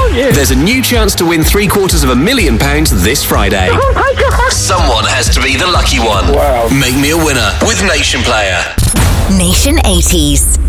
aren't you? There's a new chance to win £750,000 this Friday. Oh my God. Someone has to be the lucky one. Wow. Make me a winner with Nation Player. Nation 80s.